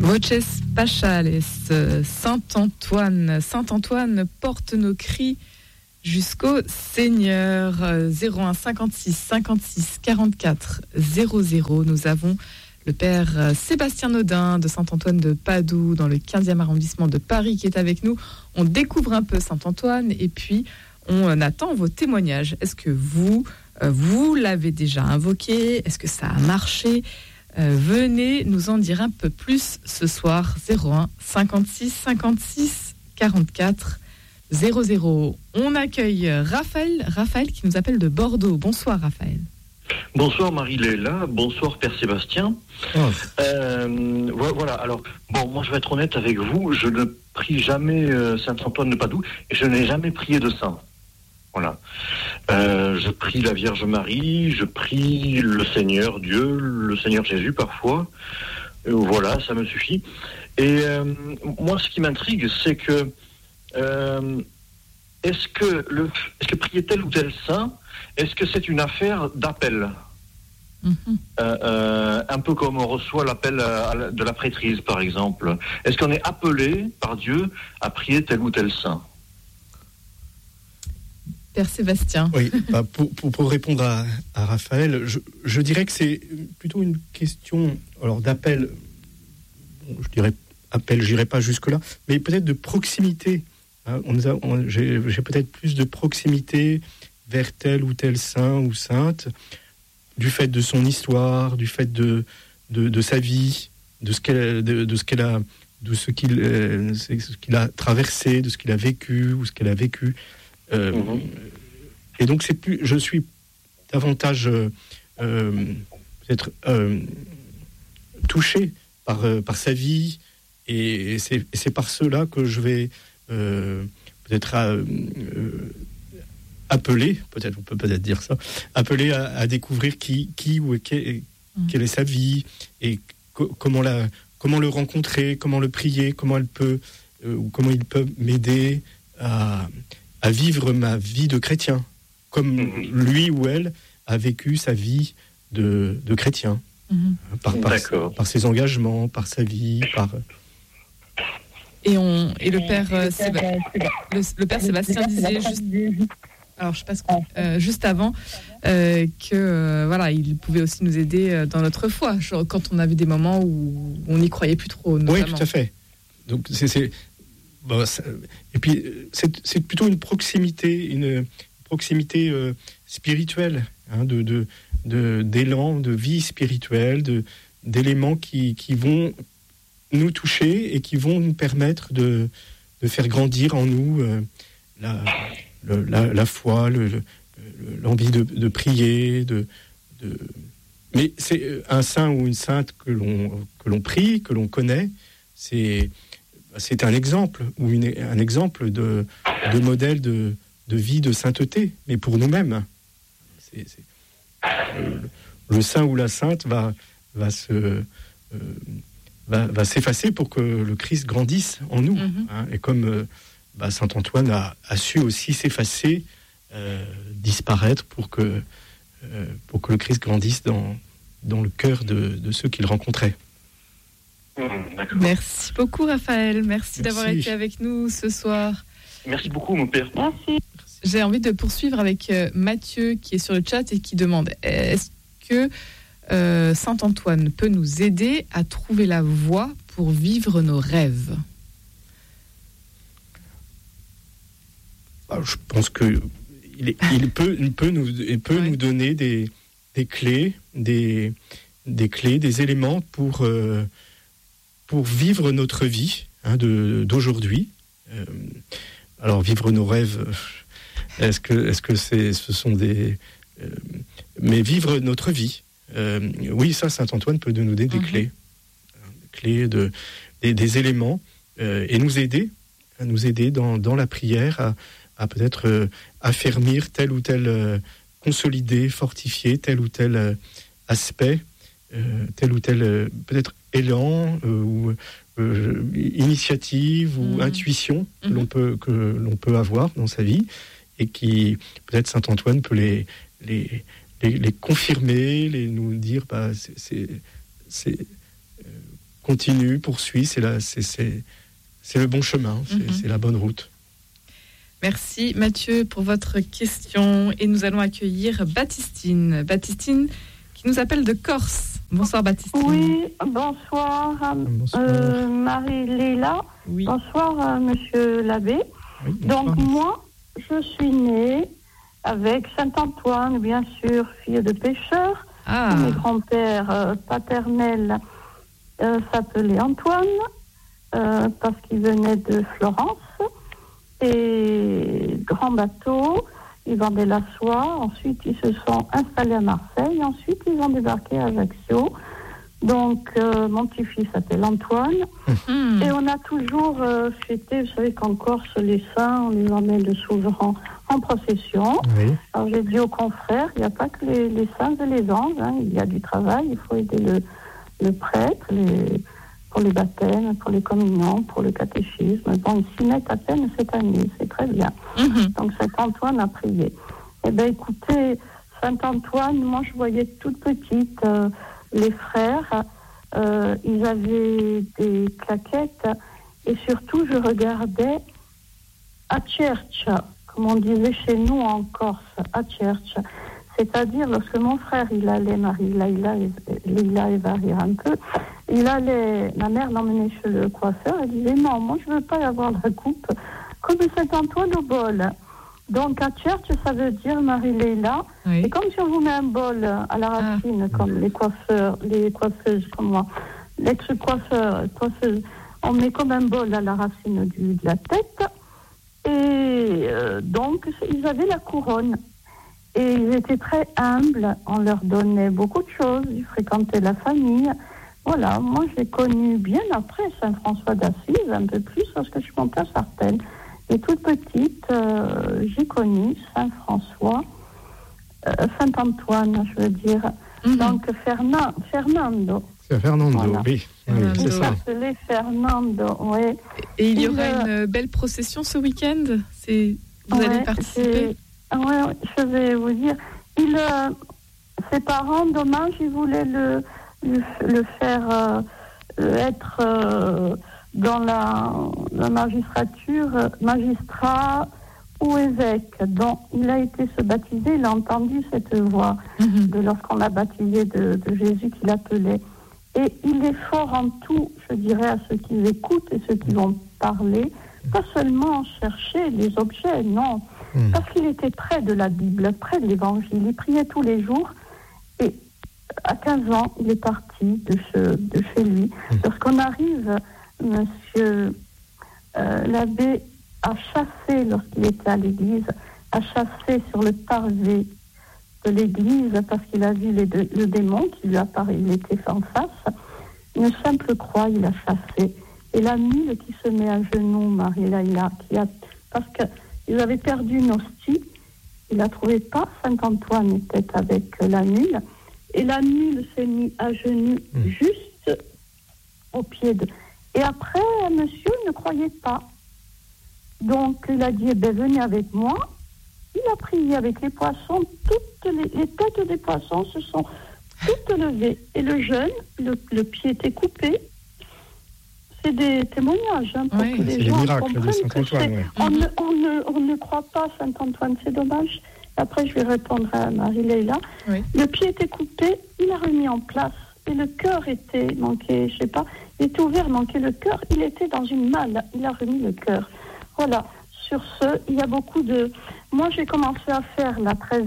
Voces Pachales, Saint-Antoine. Saint-Antoine porte nos cris jusqu'au Seigneur. 01 56 56 44 00. Nous avons le père Sébastien Naudin de Saint-Antoine de Padoue, dans le 15e arrondissement de Paris, qui est avec nous. On découvre un peu Saint-Antoine et puis on attend vos témoignages. Est-ce que vous l'avez déjà invoqué? Est-ce que ça a marché? Venez nous en dire un peu plus ce soir. 01 56 56 44 00. On accueille Raphaël qui nous appelle de Bordeaux. Bonsoir Raphaël. Bonsoir Marie-Léla, bonsoir Père Sébastien. Voilà, alors, moi je vais être honnête avec vous, je ne prie jamais Saint-Antoine de Padoue et je n'ai jamais prié de saint. Voilà. Je prie la Vierge Marie, je prie le Seigneur Dieu, le Seigneur Jésus parfois. Voilà, ça me suffit. Et moi, ce qui m'intrigue, c'est que est-ce que prier tel ou tel saint, est-ce que c'est une affaire d'appel? Un peu comme on reçoit l'appel de la prêtrise, par exemple. Est-ce qu'on est appelé par Dieu à prier tel ou tel saint? Père Sébastien. Oui, pour répondre à Raphaël, je dirais que c'est plutôt une question d'appel. Je dirais appel, j'irai pas jusque-là, mais peut-être de proximité. J'ai peut-être plus de proximité vers tel ou tel saint ou sainte, du fait de son histoire, du fait de sa vie, de ce qu'il a traversé, de ce qu'il a vécu ou ce qu'elle a vécu. Et donc je suis davantage peut-être touché par sa vie, et c'est par cela que je vais peut-être appeler, on peut peut-être dire ça, appeler à découvrir qui ou quelle est sa vie, et comment le rencontrer, comment le prier, comment il peut m'aider à vivre ma vie de chrétien, comme lui ou elle a vécu sa vie de chrétien, par ses engagements, par sa vie, Et le père Sébastien disait juste avant que il pouvait aussi nous aider dans notre foi, quand on avait des moments où on n'y croyait plus trop. Notamment. Oui, tout à fait. Donc et puis c'est plutôt une proximité spirituelle, d'élan, de vie spirituelle, d'éléments qui vont nous toucher et qui vont nous permettre de faire grandir en nous la foi, l'envie de prier, mais c'est un saint ou une sainte que l'on prie, que l'on connaît, c'est un exemple, ou un exemple de modèle de vie de sainteté, mais pour nous-mêmes. Le saint ou la sainte va s'effacer pour que le Christ grandisse en nous. Et comme saint Antoine a su aussi s'effacer, disparaître pour que le Christ grandisse dans le cœur de ceux qu'il rencontrait. Merci beaucoup Raphaël, merci d'avoir été avec nous ce soir. Merci beaucoup mon père. Merci. J'ai envie de poursuivre avec Mathieu qui est sur le chat et qui demande: est-ce que Saint Antoine peut nous aider à trouver la voie pour vivre nos rêves? Je pense que il peut nous donner des clés, des clés, des éléments pour vivre notre vie d'aujourd'hui. Alors vivre nos rêves, est-ce que ce sont des mais vivre notre vie. Oui, ça, Saint Antoine peut nous donner des clés, des éléments, et nous aider dans la prière à peut-être affermir tel ou tel, consolider, fortifier tel ou tel aspect, tel ou tel peut-être élan ou initiative ou intuition que l'on peut avoir dans sa vie, et qui peut-être Saint Antoine peut les confirmer, nous dire continue, poursuit, c'est le bon chemin, c'est la bonne route. Merci Mathieu pour votre question et nous allons accueillir Baptistine. Baptistine qui nous appelle de Corse. Bonsoir Baptistine. Oui, bonsoir, Marie-Léla. Oui. Bonsoir Monsieur l'abbé. Oui, donc moi, je suis née avec Saint-Antoine, bien sûr, fille de pêcheur. Mes grands-pères paternels s'appelaient Antoine parce qu'ils venaient de Florence. Et grand bateau, ils vendaient la soie. Ensuite, ils se sont installés à Marseille. Ensuite, ils ont débarqué à Ajaccio. Donc, mon petit-fils s'appelle Antoine. Et on a toujours fêté, vous savez qu'en Corse, les saints, on les emmène souvent en procession. Oui. Alors, j'ai dit aux confrères, il n'y a pas que les saints et les anges. Il y a du travail. Il faut aider le prêtre, pour les baptêmes, pour les communions, pour le catéchisme. Bon, ils s'y mettent à peine cette année, c'est très bien. Donc Saint-Antoine a prié. Eh bien, écoutez, Saint-Antoine, moi je voyais toute petite les frères, ils avaient des claquettes et surtout je regardais à church, comme on disait chez nous en Corse, à church. C'est-à-dire, lorsque mon frère, il allait, Marie-Léla, il va rire un peu, ma mère l'emmenait chez le coiffeur, elle disait, non, moi je veux pas avoir la coupe comme Saint-Antoine au bol. Donc, à church, ça veut dire, Marie-Léla, c'est comme si on vous met un bol à la racine, comme les coiffeuses comme moi, coiffeuses, on met comme un bol à la racine de la tête, et donc, ils avaient la couronne. Et ils étaient très humbles, on leur donnait beaucoup de choses, ils fréquentaient la famille. Voilà, moi j'ai connu bien après Saint-François d'Assise, un peu plus, parce que je suis montée à Sartène. Et toute petite, j'ai connu Saint-François, Saint-Antoine, je veux dire. Donc Fernando. C'est Fernando, voilà. Oui, c'est ça. Il s'appelait Fernando, oui. Et il y aura une belle procession ce week-end. Vous allez participer. Oui, je vais vous dire. Ses parents, dommage, ils voulaient le faire être dans la magistrature, magistrat ou évêque. Donc, il a été se baptiser, il a entendu cette voix de lorsqu'on l'a baptisé de Jésus qu'il appelait. Et il est fort en tout, je dirais, à ceux qui écoutent et ceux qui vont parler, pas seulement chercher les objets, non. Parce qu'il était près de la Bible, près de l'Évangile. Il priait tous les jours. Et à 15 ans, il est parti de chez lui. Lorsqu'on arrive, monsieur l'abbé a chassé, lorsqu'il était à l'église, a chassé sur le parvé de l'église, parce qu'il a vu le démon qui lui apparaît, il était en face. Une simple croix, il a chassé. Et la mule qui se met à genoux, Marie-Léla, parce que ils avaient perdu une hostie, il ne la trouvait pas, Saint-Antoine était avec la mule, et la mule s'est mise à genoux juste au pied de... Et après, monsieur ne croyait pas. Donc, il a dit, venez avec moi. Il a prié avec les poissons, toutes les têtes des poissons se sont toutes levées. Et le jeune, le pied était coupé. C'est des témoignages pour que les gens comprennent que c'est... On ne croit pas à Saint-Antoine, c'est dommage. Après, je vais répondre à Marie-Léla. Oui. Le pied était coupé, il a remis en place. Et le cœur était manqué, je sais pas, il était ouvert, manquait le cœur. Il était dans une malle, il a remis le cœur. Voilà. Sur ce, il y a beaucoup de... Moi, j'ai commencé à faire la 13,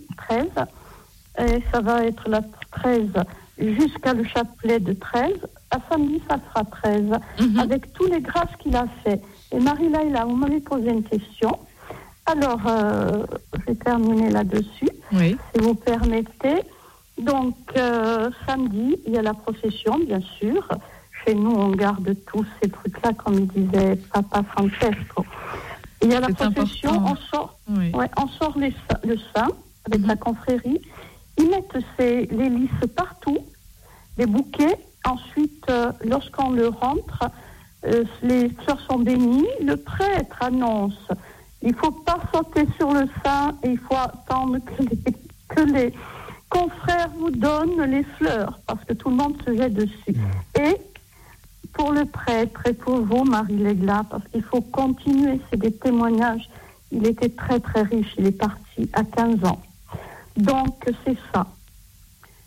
et ça va être la 13 jusqu'à le chapelet de 13. À samedi, ça sera 13, avec tous les grâces qu'il a fait. Et Marie-Léla, vous m'avez posé une question. Alors, je vais terminer là-dessus, si vous permettez. Donc, samedi, il y a la procession, bien sûr. Chez nous, on garde tous ces trucs-là, comme il disait Papa Francesco. Il y a la procession, on sort le saint avec la confrérie. Ils mettent les lys partout, les bouquets. Ensuite, lorsqu'on le rentre, les fleurs sont bénies. Le prêtre annonce, il ne faut pas sauter sur le saint et il faut attendre que les confrères vous donnent les fleurs, parce que tout le monde se jette dessus. Et pour le prêtre et pour vous, Marie Légla, parce qu'il faut continuer. C'est des témoignages. Il était très, très riche. Il est parti à 15 ans. Donc, c'est ça.